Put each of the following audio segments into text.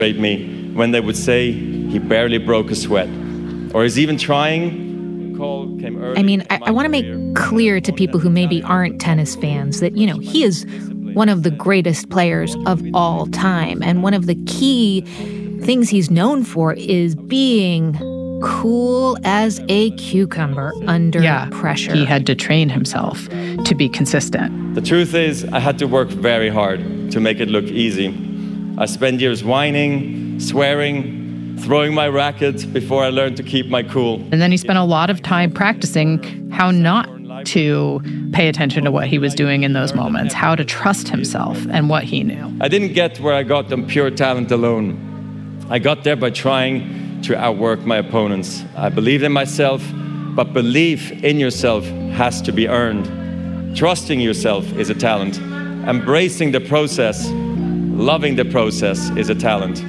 me when they would say he barely broke a sweat, or is even trying. Call came early. I mean, I want to make clear to people who maybe aren't tennis fans that, he is one of the greatest players of all time. And one of the key things he's known for is being cool as a cucumber under pressure. He had to train himself to be consistent. The truth is, I had to work very hard to make it look easy. I spent years whining, swearing, throwing my racket before I learned to keep my cool. And then he spent a lot of time practicing how not to pay attention to what he was doing in those moments, how to trust himself and what he knew. I didn't get where I got on pure talent alone. I got there by trying to outwork my opponents. I believed in myself, but belief in yourself has to be earned. Trusting yourself is a talent. Embracing the process, loving the process is a talent.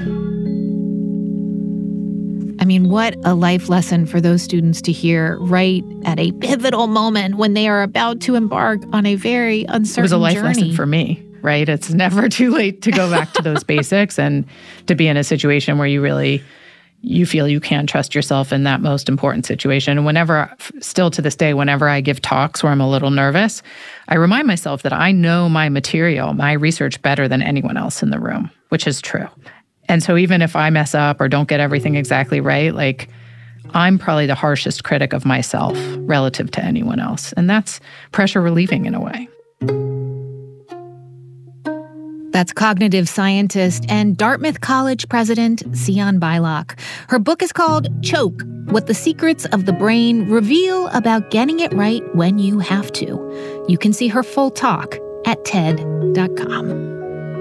I mean, what a life lesson for those students to hear right at a pivotal moment when they are about to embark on a very uncertain journey. It was a life lesson for me, right? It's never too late to go back to those basics and to be in a situation where you feel you can trust yourself in that most important situation. And whenever, still to this day, whenever I give talks where I'm a little nervous, I remind myself that I know my material, my research better than anyone else in the room, which is true. And so even if I mess up or don't get everything exactly right, I'm probably the harshest critic of myself relative to anyone else. And that's pressure relieving in a way. That's cognitive scientist and Dartmouth College president, Sian Beilock. Her book is called Choke: What the Secrets of the Brain Reveal About Getting It Right When You Have to. You can see her full talk at TED.com.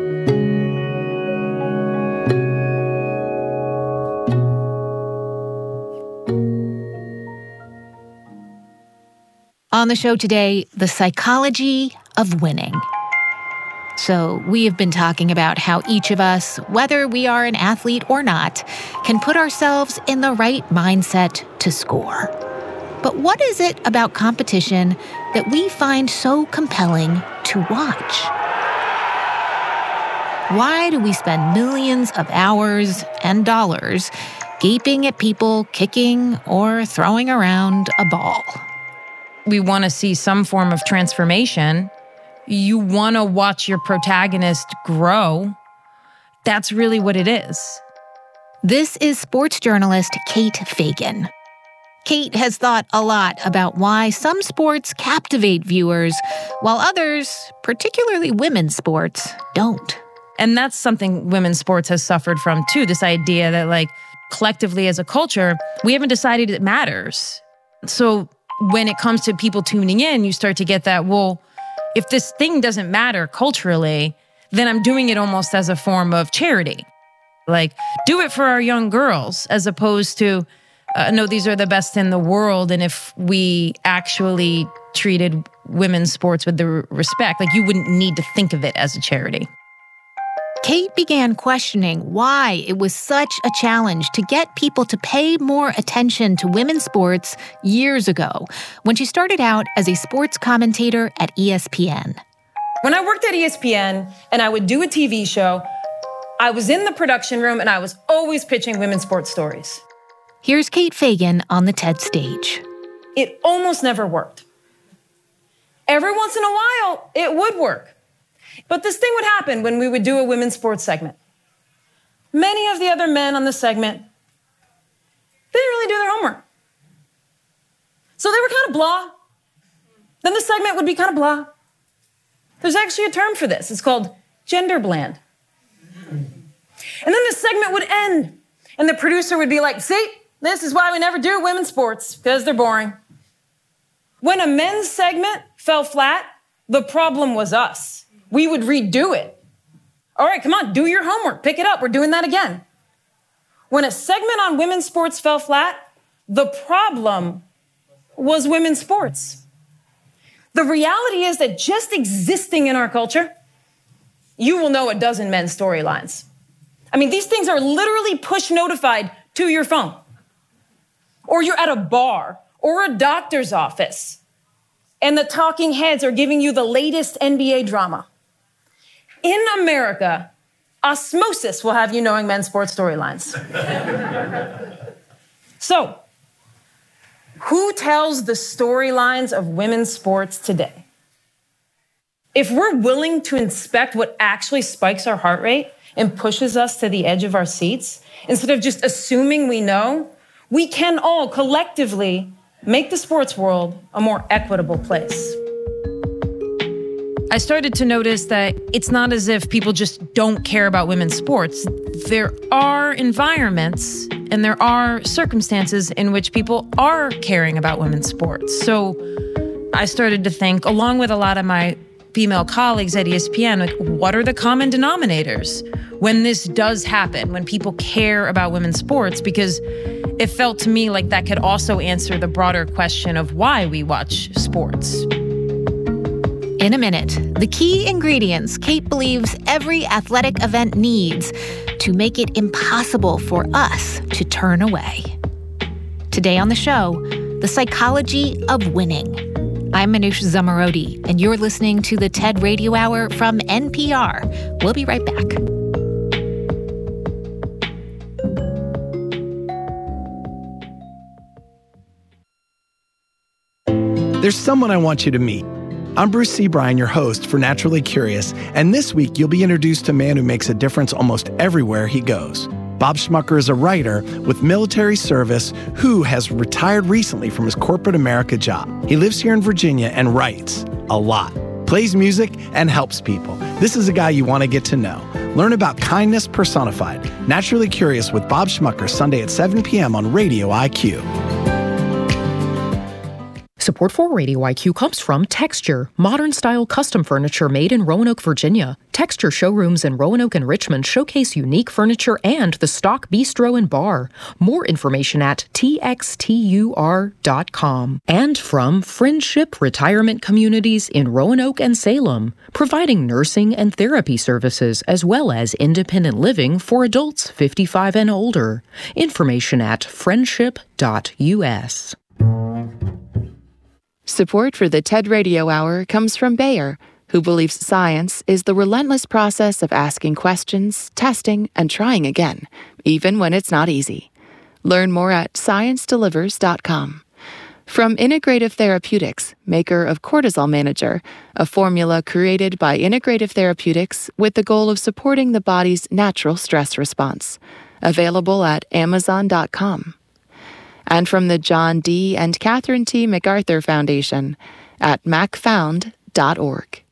On the show today, the psychology of winning. So we have been talking about how each of us, whether we are an athlete or not, can put ourselves in the right mindset to score. But what is it about competition that we find so compelling to watch? Why do we spend millions of hours and dollars gaping at people kicking or throwing around a ball? We want to see some form of transformation. You want to watch your protagonist grow. That's really what it is. This is sports journalist Kate Fagan. Kate has thought a lot about why some sports captivate viewers, while others, particularly women's sports, don't. And that's something women's sports has suffered from too, this idea that collectively as a culture, we haven't decided it matters. So when it comes to people tuning in, you start to get that, well, if this thing doesn't matter culturally, then I'm doing it almost as a form of charity. Do it for our young girls, as opposed to, no, these are the best in the world. And if we actually treated women's sports with the respect, you wouldn't need to think of it as a charity. Kate began questioning why it was such a challenge to get people to pay more attention to women's sports years ago, when she started out as a sports commentator at ESPN. When I worked at ESPN and I would do a TV show, I was in the production room and I was always pitching women's sports stories. Here's Kate Fagan on the TED stage. It almost never worked. Every once in a while, it would work. But this thing would happen when we would do a women's sports segment. Many of the other men on the segment, they didn't really do their homework. So they were kind of blah. Then the segment would be kind of blah. There's actually a term for this. It's called gender bland. And then the segment would end, and the producer would be like, see, this is why we never do women's sports, because they're boring. When a men's segment fell flat, the problem was us. We would redo it. All right, come on, do your homework. Pick it up. We're doing that again. When a segment on women's sports fell flat, the problem was women's sports. The reality is that just existing in our culture, you will know a dozen men's storylines. I mean, these things are literally push notified to your phone. Or you're at a bar or a doctor's office, and the talking heads are giving you the latest NBA drama. In America, Osmosis will have you knowing men's sports storylines. So, who tells the storylines of women's sports today? If we're willing to inspect what actually spikes our heart rate and pushes us to the edge of our seats, instead of just assuming we know, we can all collectively make the sports world a more equitable place. I started to notice that it's not as if people just don't care about women's sports. There are environments and there are circumstances in which people are caring about women's sports. So I started to think, along with a lot of my female colleagues at ESPN, like, what are the common denominators when this does happen, when people care about women's sports? Because it felt to me like that could also answer the broader question of why we watch sports. In a minute, the key ingredients Kate believes every athletic event needs to make it impossible for us to turn away. Today on the show, the psychology of winning. I'm Manoush Zomorodi, and you're listening to the TED Radio Hour from NPR. We'll be right back. There's someone I want you to meet. I'm Bruce Seabryan, your host for Naturally Curious, and this week you'll be introduced to a man who makes a difference almost everywhere he goes. Bob Schmucker is a writer with military service who has retired recently from his corporate America job. He lives here in Virginia and writes a lot, plays music, and helps people. This is a guy you want to get to know. Learn about kindness personified. Naturally Curious with Bob Schmucker, Sunday at 7 p.m. on Radio IQ. Support for Radio IQ comes from Texture, modern-style custom furniture made in Roanoke, Virginia. Texture showrooms in Roanoke and Richmond showcase unique furniture and the Stock Bistro and Bar. More information at txtur.com. And from Friendship Retirement Communities in Roanoke and Salem, providing nursing and therapy services as well as independent living for adults 55 and older. Information at friendship.us. Support for the TED Radio Hour comes from Bayer, who believes science is the relentless process of asking questions, testing, and trying again, even when it's not easy. Learn more at sciencedelivers.com. From Integrative Therapeutics, maker of Cortisol Manager, a formula created by Integrative Therapeutics with the goal of supporting the body's natural stress response. Available at amazon.com. And from the John D. and Catherine T. MacArthur Foundation at macfound.org.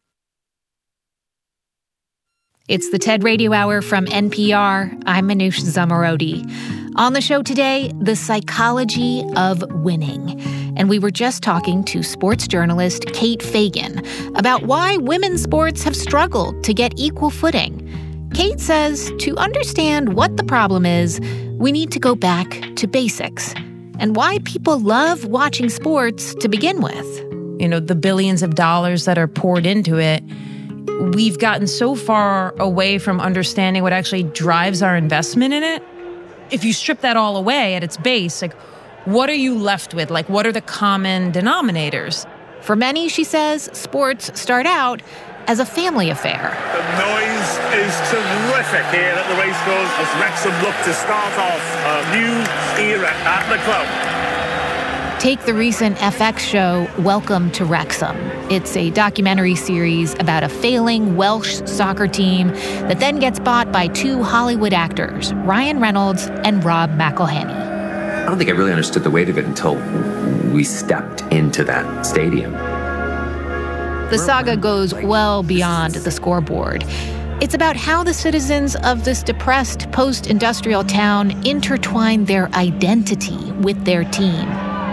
It's the TED Radio Hour from NPR. I'm Manoush Zomorodi. On the show today, the psychology of winning. And we were just talking to sports journalist Kate Fagan about why women's sports have struggled to get equal footing. Kate says to understand what the problem is, we need to go back to basics and why people love watching sports to begin with. You know, the billions of dollars that are poured into it, we've gotten so far away from understanding what actually drives our investment in it. If you strip that all away at its base, like, what are you left with? Like, what are the common denominators? For many, she says, sports start out as a family affair. The noise is terrific here at the racecourse as Wrexham look to start off a new era at the club. Take the recent FX show, Welcome to Wrexham. It's a documentary series about a failing Welsh soccer team that then gets bought by two Hollywood actors, Ryan Reynolds and Rob McElhenney. I don't think I really understood the weight of it until we stepped into that stadium. The saga goes well beyond the scoreboard. It's about how the citizens of this depressed post-industrial town intertwine their identity with their team.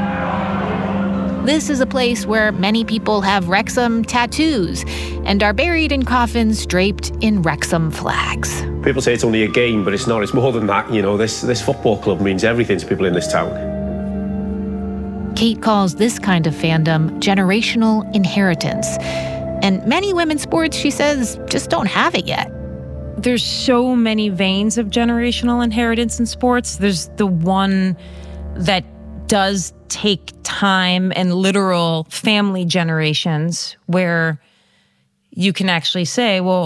This is a place where many people have Wrexham tattoos and are buried in coffins draped in Wrexham flags. People say it's only a game, but it's not. It's more than that. You know, this football club means everything to people in this town. Kate calls this kind of fandom generational inheritance. And many women's sports, she says, just don't have it yet. There's so many veins of generational inheritance in sports. There's the one that does take time and literal family generations where you can actually say, well,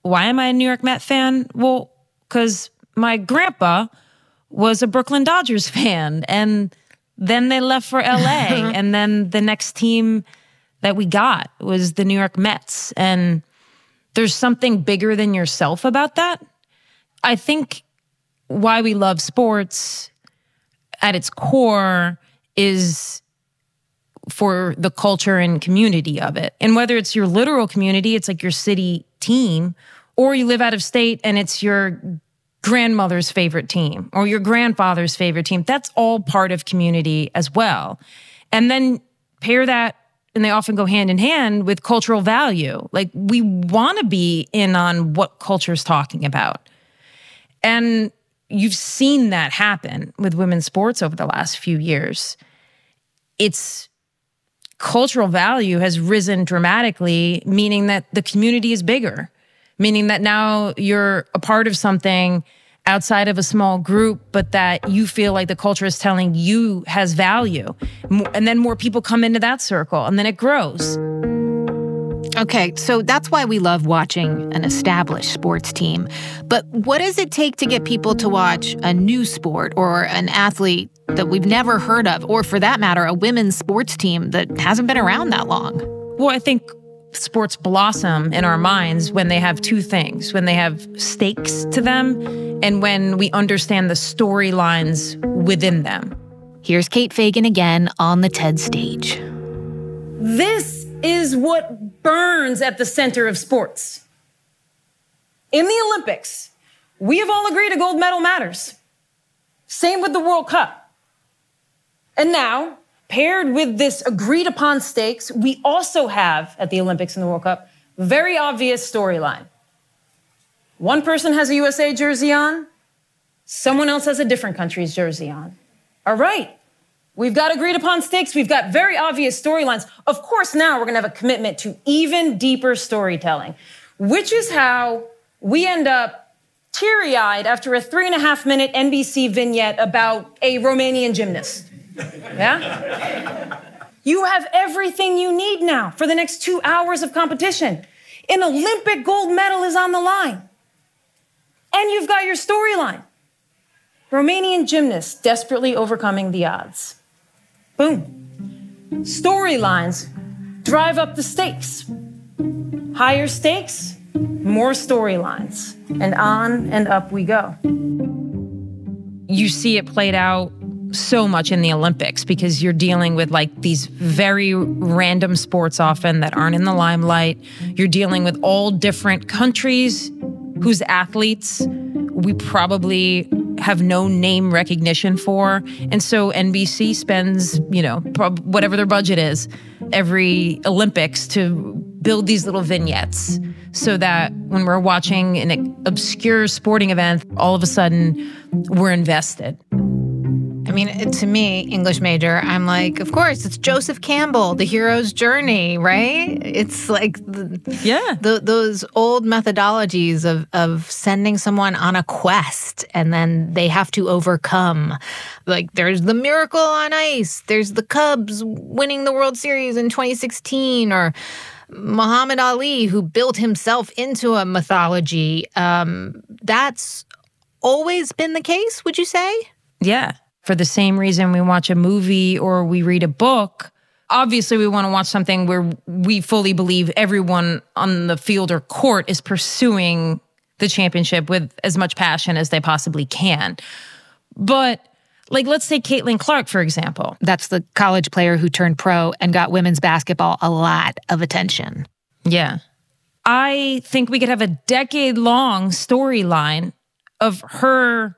why am I a New York Met fan? Well, because my grandpa was a Brooklyn Dodgers fan, and then they left for LA, and then the next team that we got was the New York Mets. And there's something bigger than yourself about that. I think why we love sports at its core is for the culture and community of it. And whether it's your literal community, it's like your city team, or you live out of state and it's your grandmother's favorite team or your grandfather's favorite team, that's all part of community as well. And then pair that, and they often go hand in hand with cultural value. Like, we want to be in on what culture's talking about. And you've seen that happen with women's sports over the last few years. Its cultural value has risen dramatically, meaning that the community is bigger, meaning that now you're a part of something outside of a small group, but that you feel like the culture is telling you has value. And then more people come into that circle, and then it grows. Okay, so that's why we love watching an established sports team. But what does it take to get people to watch a new sport or an athlete that we've never heard of, or for that matter, a women's sports team that hasn't been around that long? Well, I think sports blossom in our minds when they have two things: when they have stakes to them and when we understand the storylines within them. Here's Kate Fagan again on the TED stage. This is what burns at the center of sports. In the Olympics, we have all agreed a gold medal matters. Same with the World Cup. And now, paired with this agreed upon stakes, we also have, at the Olympics and the World Cup, very obvious storyline. One person has a USA jersey on, someone else has a different country's jersey on. All right, we've got agreed upon stakes, we've got very obvious storylines. Of course, now we're gonna have a commitment to even deeper storytelling, which is how we end up teary-eyed after a 3.5-minute NBC vignette about a Romanian gymnast. Yeah? You have everything you need now for the next 2 hours of competition. An Olympic gold medal is on the line. And you've got your storyline. Romanian gymnast desperately overcoming the odds. Boom. Storylines drive up the stakes. Higher stakes, more storylines. And on and up we go. You see it played out so much in the Olympics because you're dealing with like these very random sports often that aren't in the limelight. You're dealing with all different countries whose athletes we probably have no name recognition for. And so NBC spends, whatever their budget is, every Olympics to build these little vignettes so that when we're watching an obscure sporting event, all of a sudden we're invested. I mean, to me, English major, I'm like, of course, it's Joseph Campbell, The Hero's Journey, right? It's like those old methodologies of sending someone on a quest and then they have to overcome. Like, there's the Miracle on Ice, there's the Cubs winning the World Series in 2016, or Muhammad Ali, who built himself into a mythology. That's always been the case, would you say? Yeah. For the same reason we watch a movie or we read a book, obviously we want to watch something where we fully believe everyone on the field or court is pursuing the championship with as much passion as they possibly can. But like, let's take Caitlin Clark, for example. That's the college player who turned pro and got women's basketball a lot of attention. Yeah. I think we could have a decade-long storyline of her.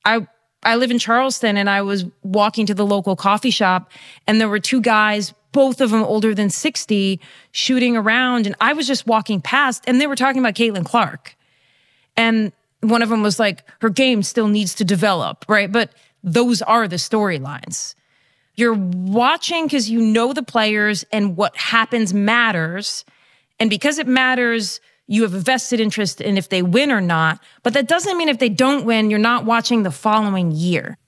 I live in Charleston, and I was walking to the local coffee shop, and there were two guys, both of them older than 60, shooting around, and I was just walking past, and they were talking about Caitlin Clark. And one of them was like, her game still needs to develop, right? But those are the storylines. You're watching because you know the players and what happens matters, and because it matters, you have a vested interest in if they win or not. But that doesn't mean if they don't win, you're not watching the following year.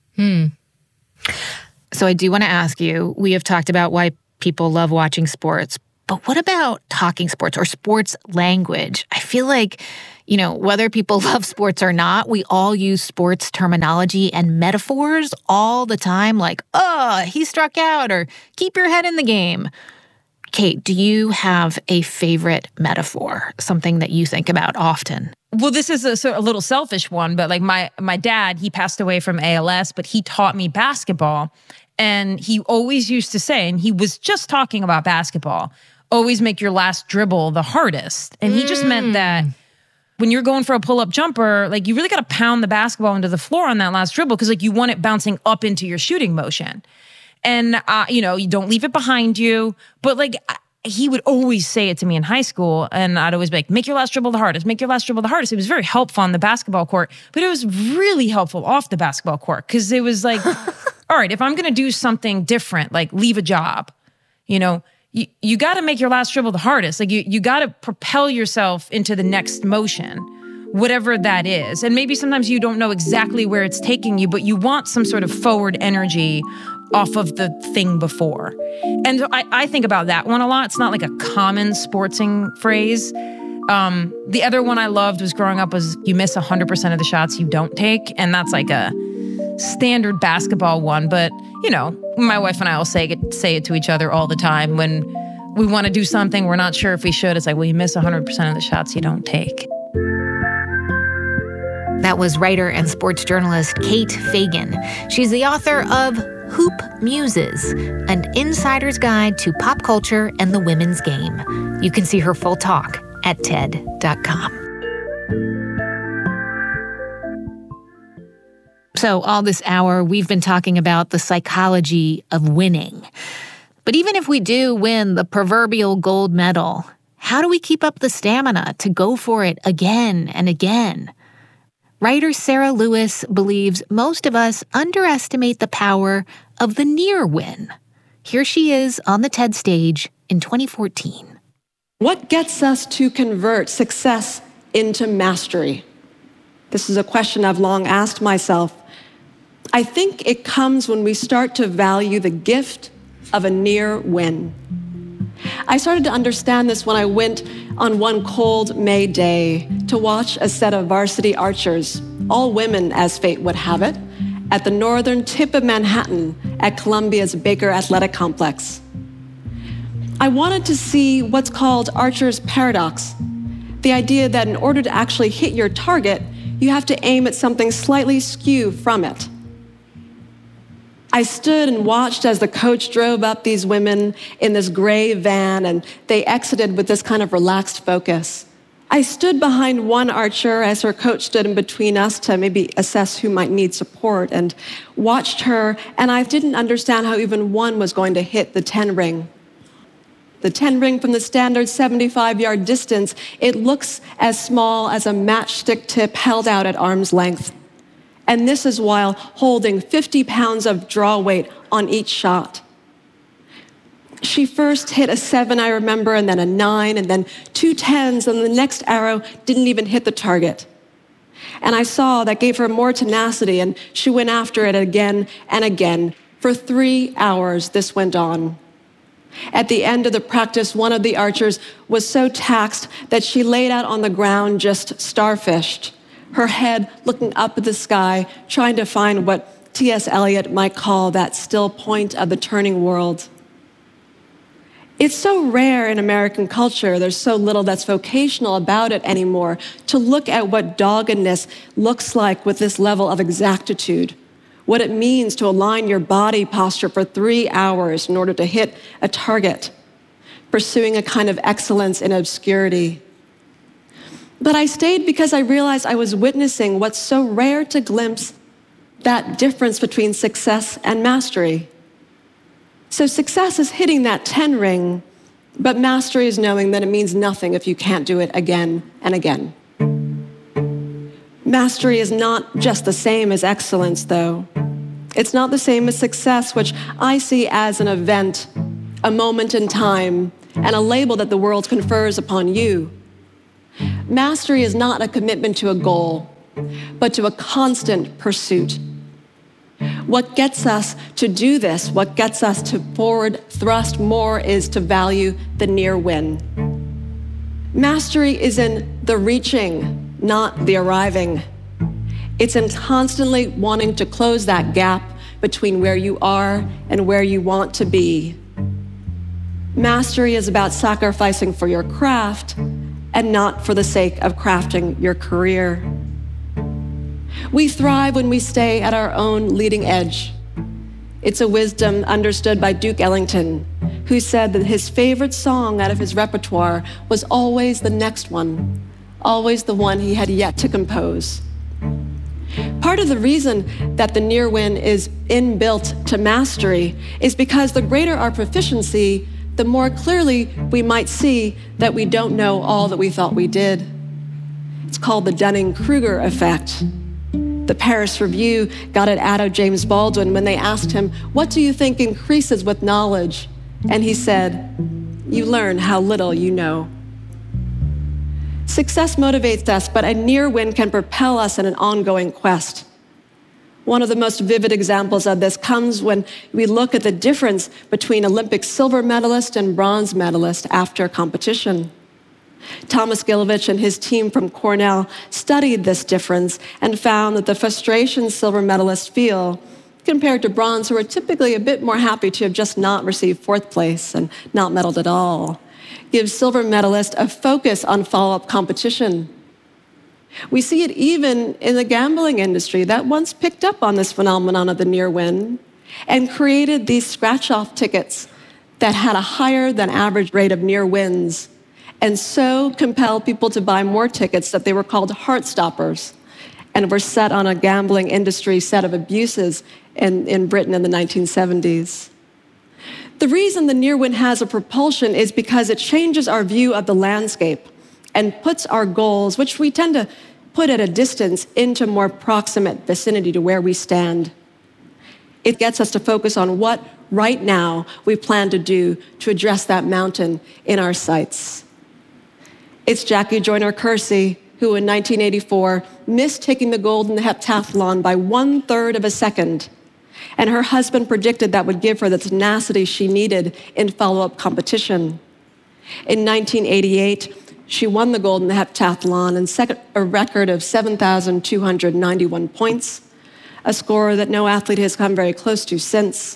So I do want to ask you, we have talked about why people love watching sports, but what about talking sports or sports language? I feel like, You know, whether people love sports or not, we all use sports terminology and metaphors all the time, like, oh, he struck out, or keep your head in the game. Kate, do you have a favorite metaphor, something that you think about often? Well, this is a little selfish one, but like my dad, he passed away from ALS, but he taught me basketball. And he always used to say, and he was just talking about basketball, always make your last dribble the hardest. And he just meant that when you're going for a pull-up jumper, like you really got to pound the basketball into the floor on that last dribble because like you want it bouncing up into your shooting motion. And, you know, you don't leave it behind you. But like he would always say it to me in high school. And I'd always be like, make your last dribble the hardest, make your last dribble the hardest. It was very helpful on the basketball court, but it was really helpful off the basketball court because it was like, all right, if I'm going to do something different, like leave a job, you know, you got to make your last dribble the hardest. Like you got to propel yourself into the next motion, whatever that is. And maybe sometimes you don't know exactly where it's taking you, but you want some sort of forward energy off of the thing before. And I think about that one a lot. It's not like a common sportsing phrase. The other one I loved was growing up was you miss 100% of the shots you don't take. And that's like a standard basketball one. But, you know, my wife and I will say it to each other all the time. When we want to do something, we're not sure if we should. It's like, well, you miss 100% of the shots you don't take. That was writer and sports journalist Kate Fagan. She's the author of Hoop Muses, an insider's guide to pop culture and the women's game. You can see her full talk at TED.com. So all this hour, we've been talking about the psychology of winning. But even if we do win the proverbial gold medal, how do we keep up the stamina to go for it again and again? Writer Sarah Lewis believes most of us underestimate the power of the near win. Here she is on the TED stage in 2014. What gets us to convert success into mastery? This is a question I've long asked myself. I think it comes when we start to value the gift of a near win. I started to understand this when I went on one cold May day to watch a set of varsity archers, all women as fate would have it, at the northern tip of Manhattan at Columbia's Baker Athletic Complex. I wanted to see what's called Archer's paradox, the idea that in order to actually hit your target, you have to aim at something slightly skew from it. I stood and watched as the coach drove up these women in this gray van, and they exited with this kind of relaxed focus. I stood behind one archer as her coach stood in between us to maybe assess who might need support, and watched her, and I didn't understand how even one was going to hit the 10 ring. The 10 ring from the standard 75-yard distance, it looks as small as a matchstick tip held out at arm's length. And this is while holding 50 pounds of draw weight on each shot. She first hit a 7, I remember, and then a 9, and then 2 10s, and the next arrow didn't even hit the target. And I saw that gave her more tenacity, and she went after it again and again. For 3 hours, this went on. At the end of the practice, one of the archers was so taxed that she laid out on the ground just starfished, her head looking up at the sky, trying to find what T.S. Eliot might call that still point of the turning world. It's so rare in American culture, there's so little that's vocational about it anymore, to look at what doggedness looks like with this level of exactitude, what it means to align your body posture for 3 hours in order to hit a target, pursuing a kind of excellence in obscurity. But I stayed because I realized I was witnessing what's so rare to glimpse, that difference between success and mastery. So success is hitting that 10 ring, but mastery is knowing that it means nothing if you can't do it again and again. Mastery is not just the same as excellence, though. It's not the same as success, which I see as an event, a moment in time, and a label that the world confers upon you. Mastery is not a commitment to a goal, but to a constant pursuit. What gets us to do this, what gets us to forward thrust more, is to value the near win. Mastery is in the reaching, not the arriving. It's in constantly wanting to close that gap between where you are and where you want to be. Mastery is about sacrificing for your craft and not for the sake of crafting your career. We thrive when we stay at our own leading edge. It's a wisdom understood by Duke Ellington, who said that his favorite song out of his repertoire was always the next one, always the one he had yet to compose. Part of the reason that the near win is inbuilt to mastery is because the greater our proficiency, the more clearly we might see that we don't know all that we thought we did. It's called the Dunning-Kruger effect. The Paris Review got it out of James Baldwin when they asked him, "What do you think increases with knowledge?" And he said, "You learn how little you know." Success motivates us, but a near win can propel us in an ongoing quest. One of the most vivid examples of this comes when we look at the difference between Olympic silver medalist and bronze medalist after competition. Thomas Gilovich and his team from Cornell studied this difference and found that the frustration silver medalists feel, compared to bronze, who are typically a bit more happy to have just not received fourth place and not medaled at all, gives silver medalists a focus on follow-up competition. We see it even in the gambling industry that once picked up on this phenomenon of the near win and created these scratch-off tickets that had a higher than average rate of near wins, and so compelled people to buy more tickets that they were called heart stoppers and were set on a gambling industry set of abuses in Britain in the 1970s. The reason the near win has a propulsion is because it changes our view of the landscape and puts our goals, which we tend to put at a distance, into more proximate vicinity to where we stand. It gets us to focus on what right now we plan to do to address that mountain in our sights. It's Jackie Joyner-Kersee, who in 1984 missed taking the gold in the heptathlon by 1/3 of a second. And her husband predicted that would give her the tenacity she needed in follow-up competition. In 1988, she won the gold in the heptathlon and set a record of 7,291 points, a score that no athlete has come very close to since.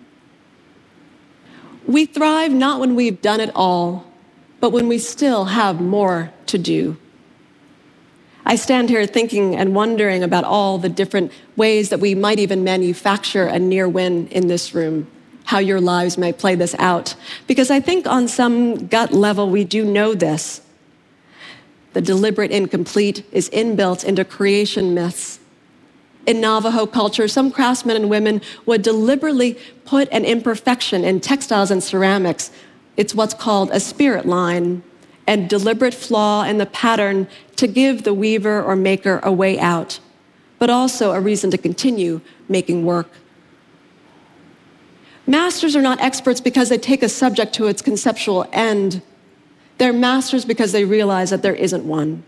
We thrive not when we've done it all, but when we still have more to do. I stand here thinking and wondering about all the different ways that we might even manufacture a near win in this room, how your lives may play this out. Because I think on some gut level, we do know this. The deliberate incomplete is inbuilt into creation myths. In Navajo culture, some craftsmen and women would deliberately put an imperfection in textiles and ceramics. It's what's called a spirit line, and deliberate flaw in the pattern to give the weaver or maker a way out, but also a reason to continue making work. Masters are not experts because they take a subject to its conceptual end. They're masters because they realize that there isn't one.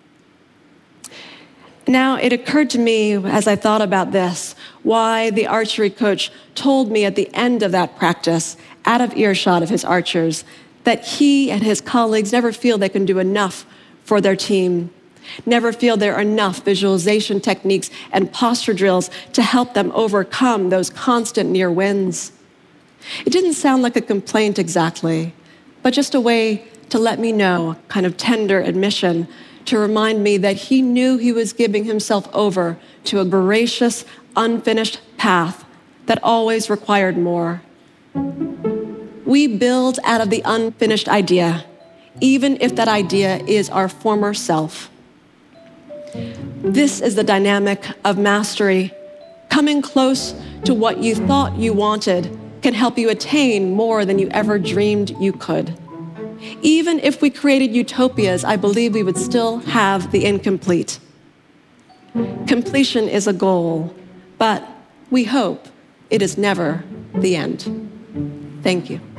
Now, it occurred to me as I thought about this, why the archery coach told me at the end of that practice, out of earshot of his archers, that he and his colleagues never feel they can do enough for their team, never feel there are enough visualization techniques and posture drills to help them overcome those constant near wins. It didn't sound like a complaint exactly, but just a way to let me know, kind of tender admission, to remind me that he knew he was giving himself over to a voracious, unfinished path that always required more. We build out of the unfinished idea, even if that idea is our former self. This is the dynamic of mastery. Coming close to what you thought you wanted can help you attain more than you ever dreamed you could. Even if we created utopias, I believe we would still have the incomplete. Completion is a goal, but we hope it is never the end. Thank you.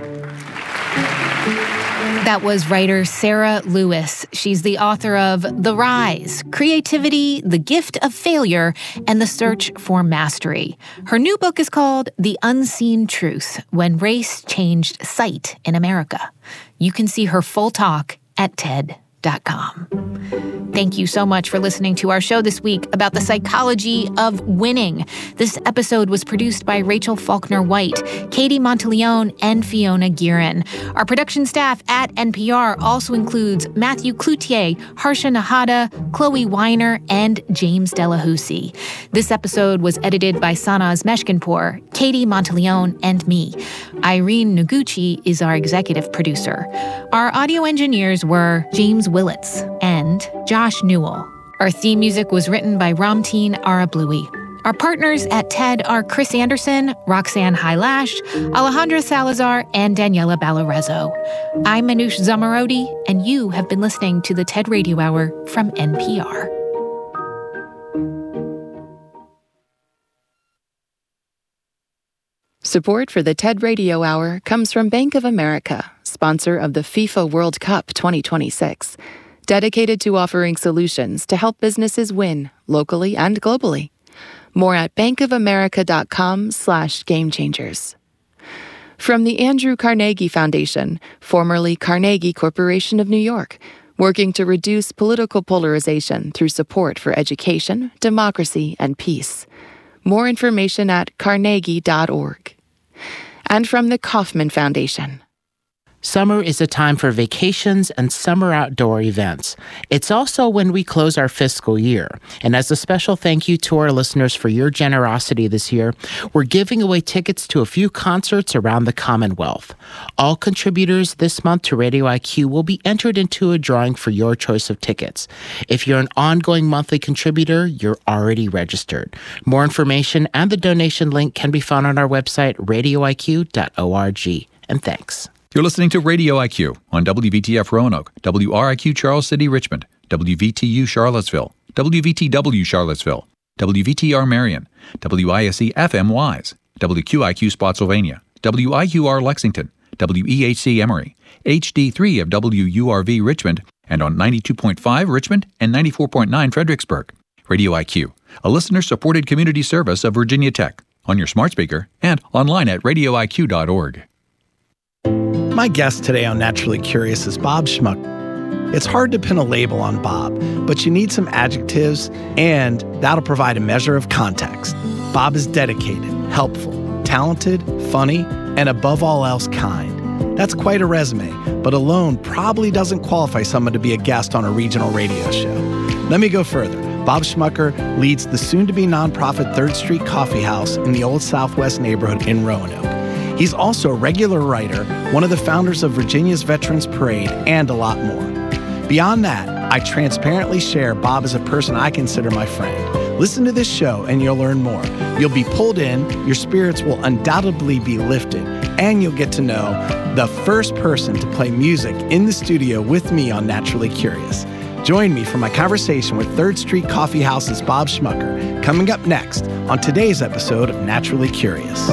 That was writer Sarah Lewis. She's the author of The Rise, Creativity, The Gift of Failure, and The Search for Mastery. Her new book is called The Unseen Truth, When Race Changed Sight in America. You can see her full talk at TED. Thank you so much for listening to our show this week about the psychology of winning. This episode was produced by Rachel Faulkner White, Katie Monteleone, and Fiona Guerin. Our production staff at NPR also includes Matthew Cloutier, Harsha Nahata, Chloe Weiner, and James Delahousie. This episode was edited by Sanaz Meshkinpour, Katie Monteleone, and me. Irene Noguchi is our executive producer. Our audio engineers were James Willits and Josh Newell. Our theme music was written by Ramteen Arablouei. Our partners at TED are Chris Anderson, Roxanne Hylash, Alejandra Salazar, and Daniela Balarezo. I'm Manoush Zomorodi, and you have been listening to the TED Radio Hour from NPR. Support for the TED Radio Hour comes from Bank of America, sponsor of the FIFA World Cup 2026, dedicated to offering solutions to help businesses win locally and globally. More at bankofamerica.com/gamechangers. From the Andrew Carnegie Foundation, formerly Carnegie Corporation of New York, working to reduce political polarization through support for education, democracy, and peace. More information at carnegie.org. And from the Kauffman Foundation. Summer is a time for vacations and summer outdoor events. It's also when we close our fiscal year. And as a special thank you to our listeners for your generosity this year, we're giving away tickets to a few concerts around the Commonwealth. All contributors this month to Radio IQ will be entered into a drawing for your choice of tickets. If you're an ongoing monthly contributor, you're already registered. More information and the donation link can be found on our website, radioiq.org. And thanks. You're listening to Radio IQ on WVTF Roanoke, WRIQ Charles City Richmond, WVTU Charlottesville, WVTW Charlottesville, WVTR Marion, WISC FM Wise, WQIQ Spotsylvania, WIQR Lexington, WEHC Emory, HD3 of WURV Richmond, and on 92.5 Richmond and 94.9 Fredericksburg. Radio IQ, a listener-supported community service of Virginia Tech, on your smart speaker and online at radioiq.org. My guest today on Naturally Curious is Bob Schmucker. It's hard to pin a label on Bob, but you need some adjectives, and that'll provide a measure of context. Bob is dedicated, helpful, talented, funny, and above all else, kind. That's quite a resume, but alone probably doesn't qualify someone to be a guest on a regional radio show. Let me go further. Bob Schmucker leads the soon-to-be nonprofit 3rd Street Coffee House in the Old Southwest neighborhood in Roanoke. He's also a regular writer, one of the founders of Virginia's Veterans Parade, and a lot more. Beyond that, I transparently share Bob as a person I consider my friend. Listen to this show and you'll learn more. You'll be pulled in, your spirits will undoubtedly be lifted, and you'll get to know the first person to play music in the studio with me on Naturally Curious. Join me for my conversation with 3rd Street Coffee House's Bob Schmucker, coming up next on today's episode of Naturally Curious.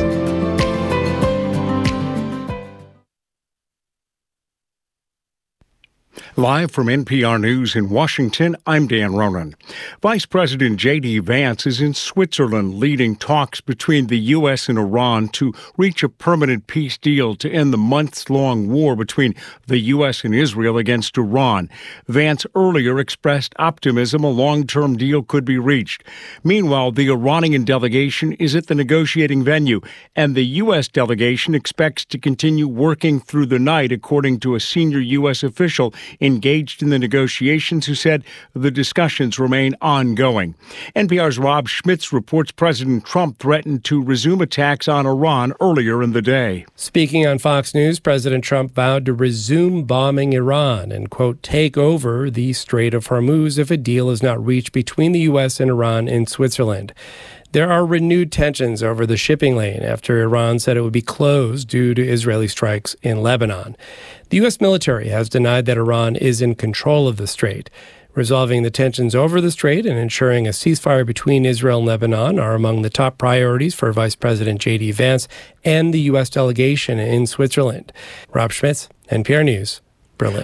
Live from NPR News in Washington, I'm Dan Ronan. Vice President J.D. Vance is in Switzerland leading talks between the U.S. and Iran to reach a permanent peace deal to end the months-long war between the U.S. and Israel against Iran. Vance earlier expressed optimism a long-term deal could be reached. Meanwhile, the Iranian delegation is at the negotiating venue, and the U.S. delegation expects to continue working through the night, according to a senior U.S. official engaged in the negotiations who said the discussions remain ongoing. NPR's Rob Schmitz reports President Trump threatened to resume attacks on Iran earlier in the day. Speaking on Fox News, President Trump vowed to resume bombing Iran and, quote, take over the Strait of Hormuz if a deal is not reached between the U.S. and Iran in Switzerland. There are renewed tensions over the shipping lane after Iran said it would be closed due to Israeli strikes in Lebanon. The U.S. military has denied that Iran is in control of the strait. Resolving the tensions over the strait and ensuring a ceasefire between Israel and Lebanon are among the top priorities for Vice President J.D. Vance and the U.S. delegation in Switzerland. Rob Schmitz, NPR News, Berlin.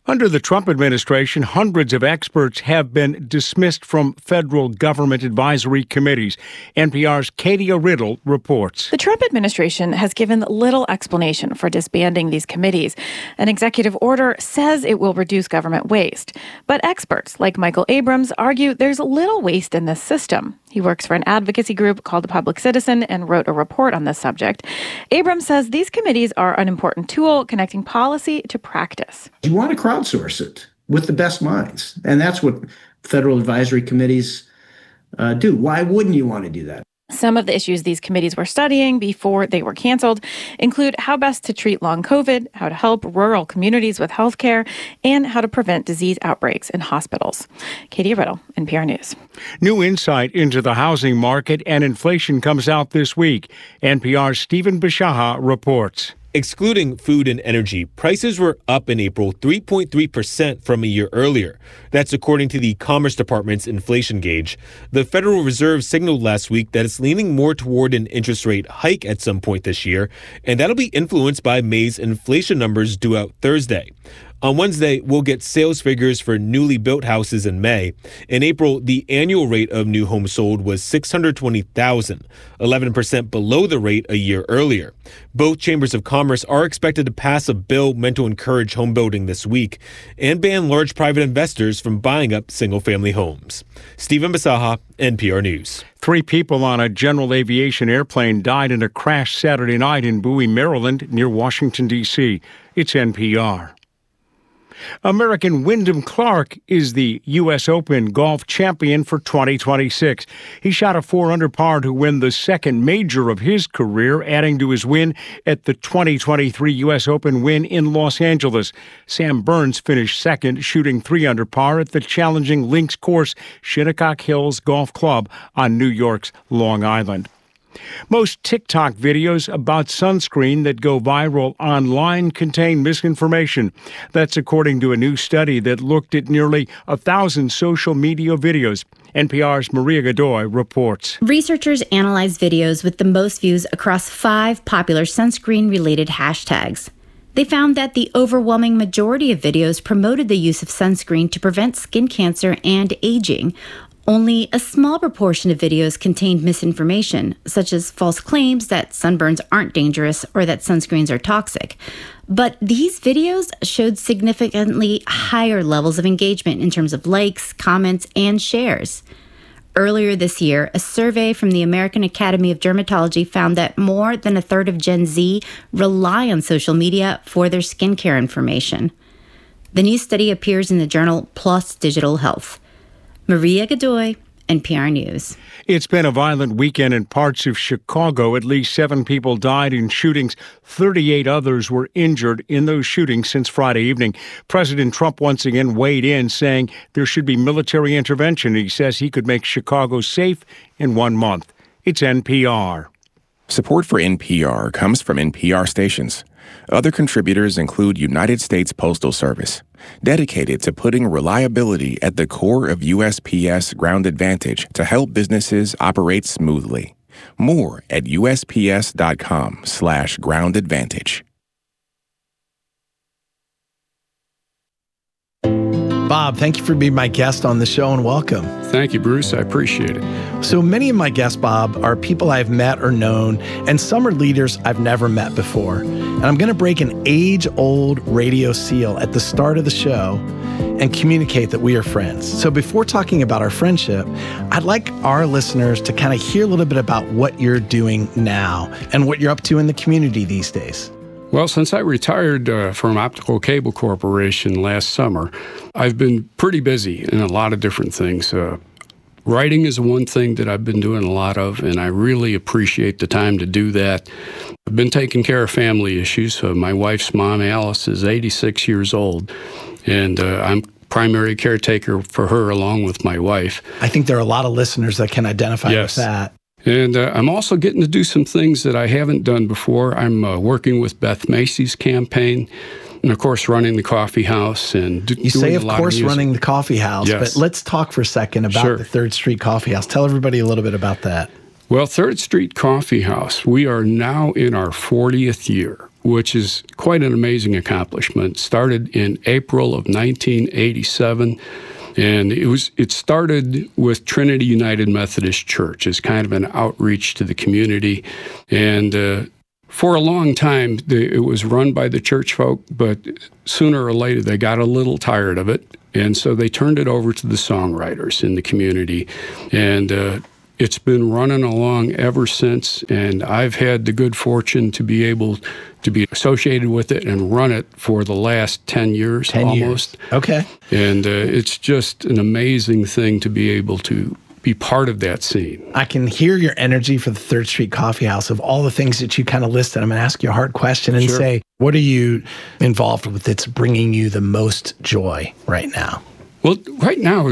Under the Trump administration, hundreds of experts have been dismissed from federal government advisory committees. NPR's Katia Riddle reports. The Trump administration has given little explanation for disbanding these committees. An executive order says it will reduce government waste. But experts like Michael Abrams argue there's little waste in this system. He works for an advocacy group called The Public Citizen and wrote a report on this subject. Abrams says these committees are an important tool connecting policy to practice. You want to crowdsource it with the best minds. And that's what federal advisory committees do. Why wouldn't you want to do that? Some of the issues these committees were studying before they were canceled include how best to treat long COVID, how to help rural communities with healthcare, and how to prevent disease outbreaks in hospitals. Katie Riddle, NPR News. New insight into the housing market and inflation comes out this week. NPR's Stephen Bishaha reports. Excluding food and energy, prices were up in April 3.3% from a year earlier. That's according to the Commerce Department's inflation gauge. The Federal Reserve signaled last week that it's leaning more toward an interest rate hike at some point this year, and that'll be influenced by May's inflation numbers due out Thursday. On Wednesday, we'll get sales figures for newly built houses in May. In April, the annual rate of new homes sold was 620,000, 11% below the rate a year earlier. Both chambers of commerce are expected to pass a bill meant to encourage home building this week and ban large private investors from buying up single-family homes. Stephen Bisaha, NPR News. 3 people on a general aviation airplane died in a crash Saturday night in Bowie, Maryland, near Washington, D.C. It's NPR. American Wyndham Clark is the U.S. Open golf champion for 2026. He shot a 4-under par to win the second major of his career, adding to his win at the 2023 U.S. Open win in Los Angeles. Sam Burns finished second, shooting 3-under par at the challenging links course Shinnecock Hills Golf Club on New York's Long Island. Most TikTok videos about sunscreen that go viral online contain misinformation. That's according to a new study that looked at nearly 1,000 social media videos. NPR's Maria Godoy reports. Researchers analyzed videos with the most views across 5 popular sunscreen-related hashtags. They found that the overwhelming majority of videos promoted the use of sunscreen to prevent skin cancer and aging. Only a small proportion of videos contained misinformation, such as false claims that sunburns aren't dangerous or that sunscreens are toxic. But these videos showed significantly higher levels of engagement in terms of likes, comments, and shares. Earlier this year, a survey from the American Academy of Dermatology found that more than a third of Gen Z rely on social media for their skincare information. The new study appears in the journal PLOS Digital Health. Maria Godoy, NPR News. It's been a violent weekend in parts of Chicago. At least 7 people died in shootings. 38 others were injured in those shootings since Friday evening. President Trump once again weighed in, saying there should be military intervention. He says he could make Chicago safe in 1 month. It's NPR. Support for NPR comes from NPR stations. Other contributors include United States Postal Service, dedicated to putting reliability at the core of USPS Ground Advantage to help businesses operate smoothly. More at USPS.com/Ground Advantage. Bob, thank you for being my guest on the show and welcome. Thank you, Bruce. I appreciate it. So many of my guests, Bob, are people I've met or known, and some are leaders I've never met before. And I'm going to break an age-old radio seal at the start of the show and communicate that we are friends. So before talking about our friendship, I'd like our listeners to kind of hear a little bit about what you're doing now and what you're up to in the community these days. Well, since I retired from Optical Cable Corporation last summer, I've been pretty busy in a lot of different things. Writing is one thing that I've been doing a lot of, and I really appreciate the time to do that. I've been taking care of family issues. My wife's mom, Alice, is 86 years old, and I'm primary caretaker for her along with my wife. I think there are a lot of listeners that can identify with that. And I'm also getting to do some things that I haven't done before. I'm working with Beth Macy's campaign, and of course running the coffee house and You say, of course, running the coffee house, Yes. but let's talk for a second about the 3rd Street Coffee House. Tell everybody a little bit about that. Well, 3rd Street Coffee House, we are now in our 40th year. which is quite an amazing accomplishment. Started in April of 1987. And it started with Trinity United Methodist Church as kind of an outreach to the community. And for a long time, it was run by the church folk, but sooner or later they got a little tired of it. And so they turned it over to the songwriters in the community. And it's been running along ever since. And I've had the good fortune to be able to be associated with it and run it for the last 10 years 10 almost. Years. Okay. And it's just an amazing thing to be able to be part of that scene. I can hear your energy for the Third Street Coffee House of all the things that you kind of listed. I'm going to ask you a hard question and say, what are you involved with that's bringing you the most joy right now? Well, right now,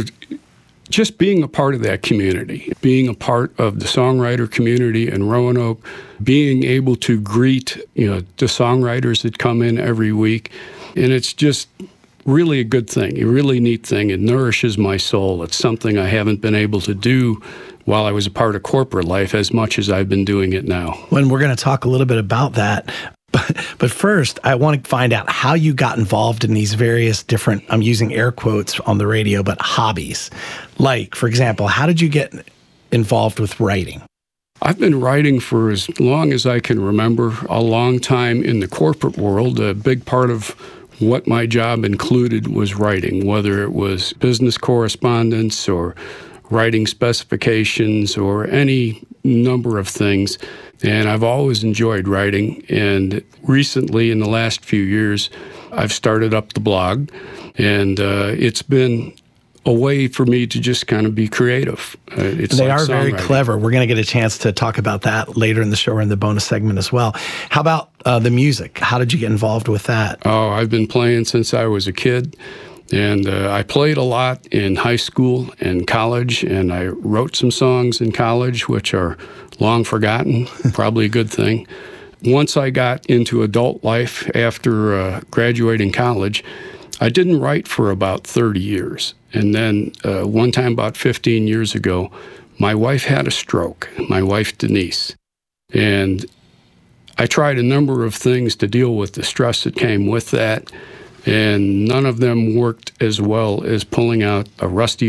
just being a part of that community, being a part of the songwriter community in Roanoke, being able to greet, the songwriters that come in every week. And it's just really a good thing, a really neat thing. It nourishes my soul. It's something I haven't been able to do while I was a part of corporate life as much as I've been doing it now. Well, we're going to talk a little bit about that. But first, I want to find out how you got involved in these various different, I'm using air quotes on the radio, but hobbies. Like, for example, how did you get involved with writing? I've been writing for as long as I can remember, a long time in the corporate world. A big part of what my job included was writing, whether it was business correspondence or writing specifications or any number of things. And I've always enjoyed writing. And recently, in the last few years, I've started up the blog. And it's been a way for me to just kind of be creative. They are very clever. We're going to get a chance to talk about that later in the show or in the bonus segment as well. How about the music? How did you get involved with that? Oh, I've been playing since I was a kid. And I played a lot in high school and college, and I wrote some songs in college, which are long forgotten, probably a good thing. Once I got into adult life after graduating college, I didn't write for about 30 years. And then one time about 15 years ago, my wife had a stroke, my wife Denise. And I tried a number of things to deal with the stress that came with that. And none of them worked as well as pulling out a rusty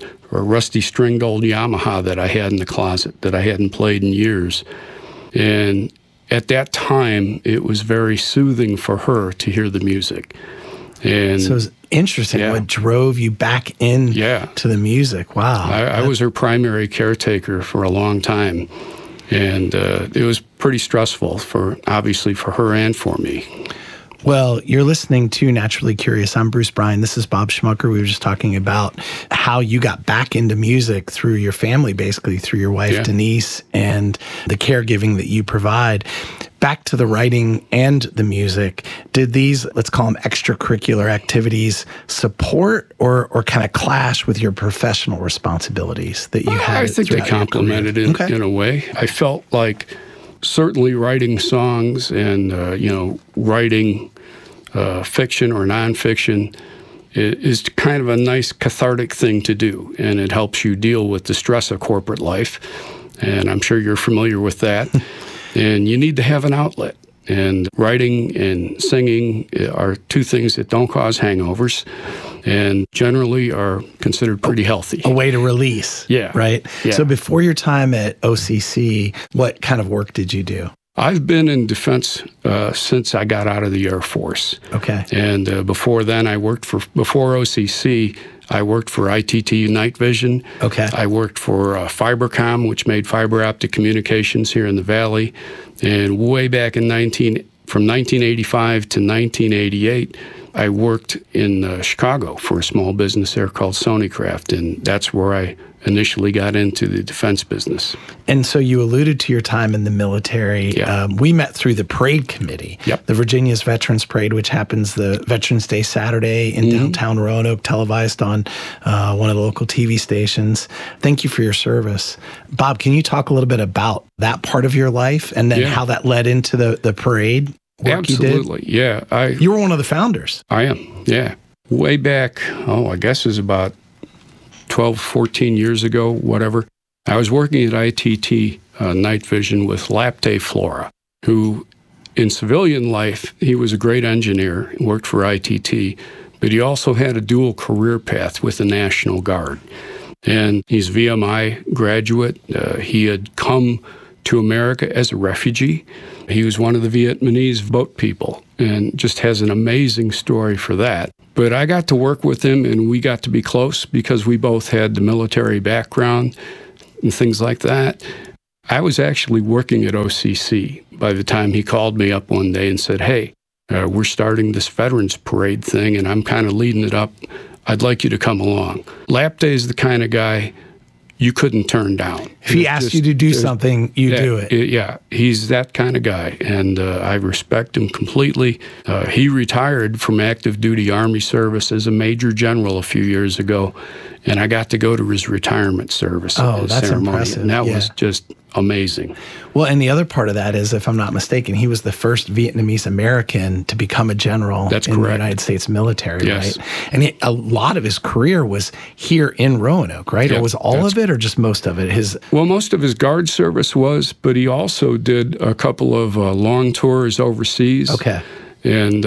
stringed old Yamaha that I had in the closet that I hadn't played in years. And at that time, it was very soothing for her to hear the music. And so it's interesting what drove you back in to the music. Wow. I was her primary caretaker for a long time. And it was pretty stressful, obviously for her and for me. Well, you're listening to Naturally Curious. I'm Bruce Bryan. This is Bob Schmucker. We were just talking about how you got back into music through your family, basically through your wife, Denise, and the caregiving that you provide. Back to the writing and the music, did these, let's call them extracurricular activities, support or kind of clash with your professional responsibilities that you had? I think they complemented it in a way. I felt like certainly writing songs and, writing fiction or nonfiction is kind of a nice cathartic thing to do, and it helps you deal with the stress of corporate life, and I'm sure you're familiar with that. And you need to have an outlet, and writing and singing are two things that don't cause hangovers and generally are considered pretty healthy. A way to release. Yeah. Right? Yeah. So before your time at OCC, what kind of work did you do? I've been in defense since I got out of the Air Force. Okay. And before then, before OCC, I worked for ITT Night Vision. Okay. I worked for Fibercom, which made fiber optic communications here in the Valley. And way back from 1985 to 1988, I worked in Chicago for a small business there called Sonycraft, and that's where I initially got into the defense business. And so you alluded to your time in the military. Yeah. We met through the Parade Committee, the Virginia's Veterans Parade, which happens the Veterans Day Saturday in downtown Roanoke, televised on one of the local TV stations. Thank you for your service. Bob, can you talk a little bit about that part of your life and then how that led into the parade? Absolutely, yeah. You were one of the founders. I am, yeah. Way back, I guess it was about 12, 14 years ago, whatever. I was working at ITT Night Vision with Lapte Flora, who In civilian life, he was a great engineer, worked for ITT, but he also had a dual career path with the National Guard. And he's VMI graduate. He had come to America as a refugee. He was one of the Vietnamese boat people and just has an amazing story for that. But I got to work with him and we got to be close because we both had the military background and things like that. I was actually working at OCC by the time he called me up one day and said, hey, we're starting this Veterans Parade thing and I'm kind of leading it up. I'd like you to come along. Lapday is the kind of guy you couldn't turn down. If he asked you to do something, you do it. Yeah, he's that kind of guy, and I respect him completely. He retired from active duty Army service as a Major General a few years ago, and I got to go to his retirement service that's ceremony, impressive. and that was just amazing. Well, and the other part of that is, if I'm not mistaken, he was the first Vietnamese American to become a general in the United States military, yes. right? And a lot of his career was here in Roanoke, right? Yep, or was all of it, or just most of it? Well, most of his Guard service was, but he also did a couple of long tours overseas. Okay. And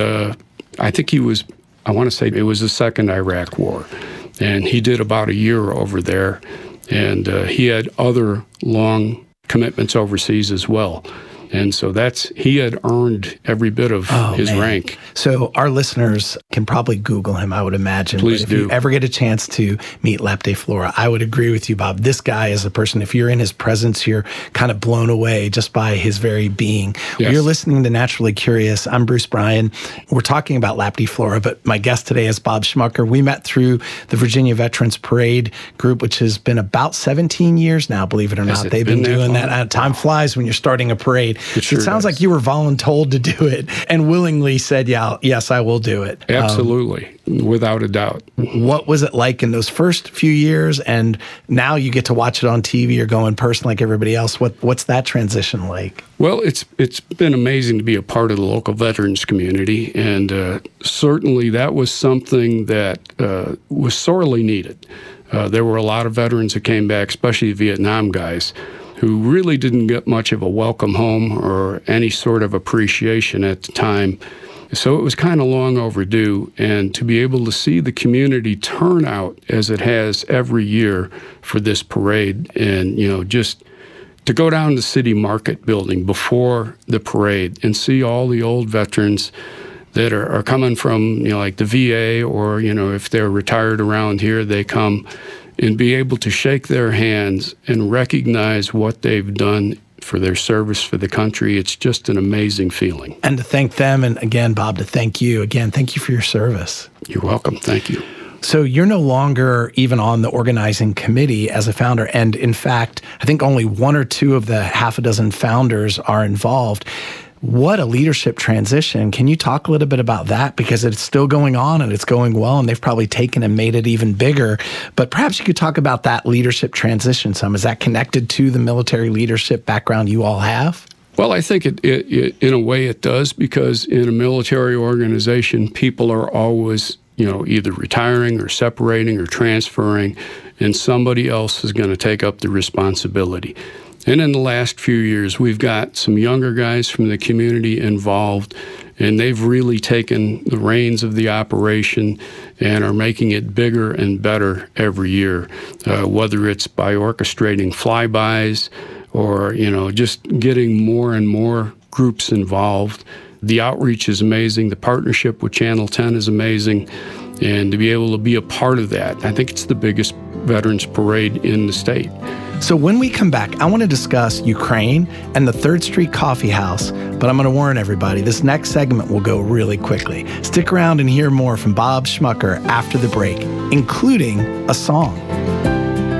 I think I want to say it was the Second Iraq War. And he did about a year over there. And he had other long commitments overseas as well. And so he had earned every bit of his rank. So our listeners can probably Google him, I would imagine. Please but if do. you ever get a chance to meet Lapday Flora, I would agree with you, Bob. This guy is a person, if you're in his presence, you're kind of blown away just by his very being. Yes. You're listening to Naturally Curious. I'm Bruce Bryan. We're talking about Lapday Flora, but my guest today is Bob Schmucker. We met through the Virginia Veterans Parade group, which has been about 17 years now, believe it or not. They've been doing that. Time flies when you're starting a parade. It sounds like you were voluntold to do it and willingly said, yes, I will do it. Absolutely, without a doubt. What was it like in those first few years? And now you get to watch it on TV or go in person like everybody else. What's that transition like? Well, it's been amazing to be a part of the local veterans community. And certainly that was something that was sorely needed. There were a lot of veterans that came back, especially the Vietnam guys, who really didn't get much of a welcome home or any sort of appreciation at the time. So it was kind of long overdue. And to be able to see the community turn out as it has every year for this parade, and, just to go down to the city market building before the parade and see all the old veterans that are coming from, like the VA, or, if they're retired around here, they come, and be able to shake their hands and recognize what they've done for their service for the country. It's just an amazing feeling. And to thank them, and again, Bob, to thank you. Again, thank you for your service. You're welcome. Thank you. So you're no longer even on the organizing committee as a founder. And in fact, I think only one or two of the half a dozen founders are involved. What a leadership transition. Can you talk a little bit about that? Because it's still going on and it's going well, and they've probably taken and made it even bigger. But perhaps you could talk about that leadership transition some. Is that connected to the military leadership background you all have? Well, I think it in a way it does, because in a military organization, people are always, either retiring or separating or transferring, and somebody else is going to take up the responsibility. And in the last few years, we've got some younger guys from the community involved, and they've really taken the reins of the operation and are making it bigger and better every year, whether it's by orchestrating flybys or, just getting more and more groups involved. The outreach is amazing. The partnership with Channel 10 is amazing. And to be able to be a part of that, I think it's the biggest veterans parade in the state. So when we come back, I want to discuss Ukraine and the 3rd Street Coffee House, but I'm going to warn everybody, this next segment will go really quickly. Stick around and hear more from Bob Schmucker after the break, including a song.